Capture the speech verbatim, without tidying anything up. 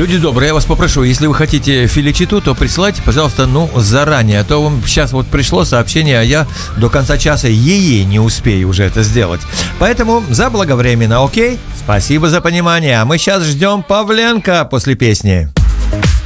Люди добрые, я вас попрошу, если вы хотите филичиту, то присылайте, пожалуйста, ну, заранее. А то вам сейчас вот пришло сообщение, а я до конца часа ей не успею уже это сделать. Поэтому заблаговременно, окей? Спасибо за понимание. А мы сейчас ждем Павленко после песни.